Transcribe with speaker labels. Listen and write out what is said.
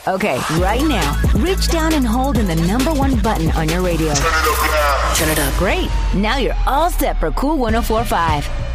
Speaker 1: Okay, right now, reach down and hold in the number one button on your radio.
Speaker 2: Turn it up now.
Speaker 1: Turn it up. Great. Now you're all set for Cool 104.5.